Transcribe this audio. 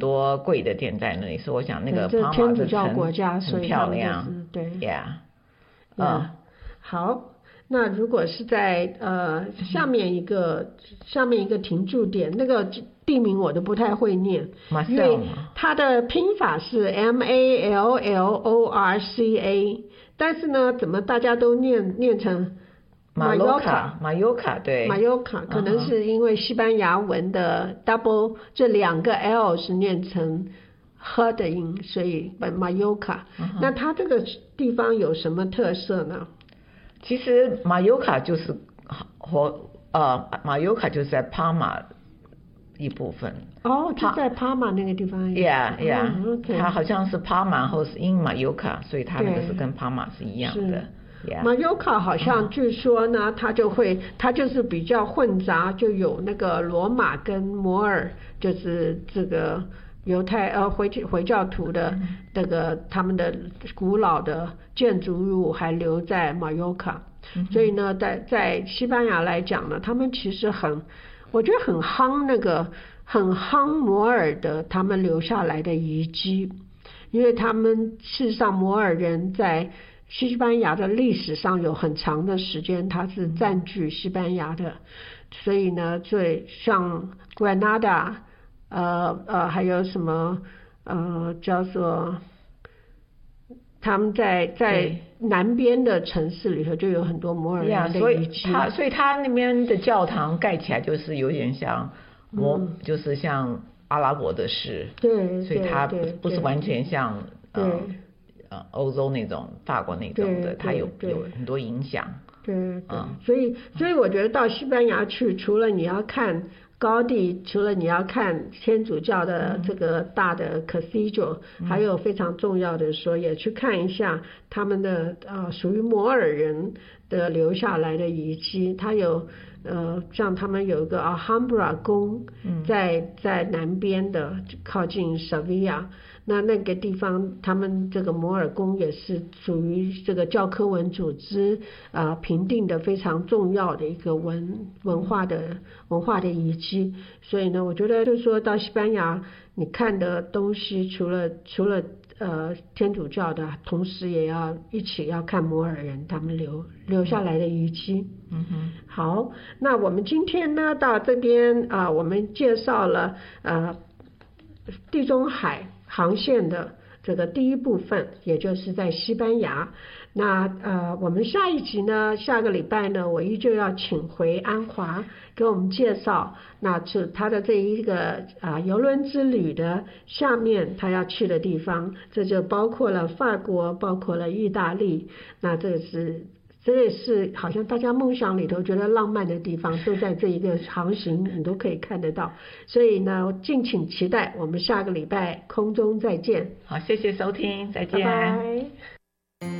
多贵的店在那里，所以我想那个帕天主马的城教国家，所很以漂亮， 对 ，Yeah， 好。那如果是在下面一个停驻点，那个地名我都不太会念，因为它的拼法是 Mallorca， 但是呢，怎么大家都念成马尤卡，对， 马尤卡，可能是因为西班牙文的 double 这2个 L 是念成呵的音，所以马尤卡。那它这个地方有什么特色呢？ 其实马尤卡就是马尤卡就是在帕马一部分。 哦，就在帕马那个地方。 Yeah，它好像是帕马或是 in 马尤卡，所以它那个是跟帕马是一样的。 马尤卡好像据说呢，它就是比较混杂，就有那个罗马跟摩尔，就是这个犹太回教徒的那个他们的古老的建筑物还留在马尤卡，所以呢，在西班牙来讲呢，他们其实我觉得很夯摩尔的他们留下来的遗迹，因为他们事实上摩尔人在西班牙的历史上有很长的时间他是占据西班牙的，所以呢，像 Granada还有什么叫做他们在南边的城市里头就有很多摩尔人的遗迹， 所以他那边的教堂盖起来就是有点像就是像阿拉伯的式， 对， 所以它不是完全像欧洲那种法国那种的，它有很多影响。 对，所以我觉得到西班牙去，除了你要看高地，除了你要看天主教的这个大的 cathedral，还有非常重要的说，也去看一下他们的属于摩尔人的留下来的遗迹。它有像他们有一个Alhambra 宫，在南边的靠近 Sevilla， 那个地方他们这个摩尔宫也是属于这个教科文组织评定的非常重要的一个文化的遗迹。所以呢，我觉得就是说到西班牙你看的东西除了天主教的，同时也要一起要看摩尔人他们留下来的遗迹。好，那我们今天呢到这边我们介绍了地中海航线的这个第一部分，也就是在西班牙。那我们下一集呢，下个礼拜呢，我依旧要请回安华给我们介绍，那是他的这一个邮轮之旅的下面他要去的地方，这就包括了法国，包括了意大利，那这也是好像大家梦想里头觉得浪漫的地方，都在这一个航行你都可以看得到。所以呢，敬请期待我们下个礼拜空中再见。 好，谢谢收听，再见， 拜拜。